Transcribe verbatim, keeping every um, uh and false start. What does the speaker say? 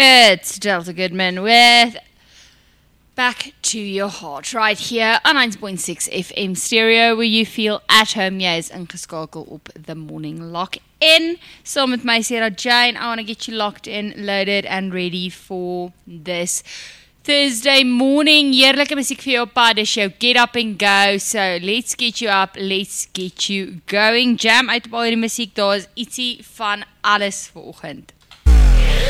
It's Delta Goodman with Back to Your Heart right here on ninety point six F M stereo where you feel at home. Jy is ingeskakel op the morning lock in. So met my Sarah Jane, I want to get you locked in, loaded and ready for this Thursday morning. Heerlijke muziek vir jou op pad, is jou get up and go. So let's get you up, let's get you going. Jam uit op al die muziek, daar is ietsie van alles vanoggend.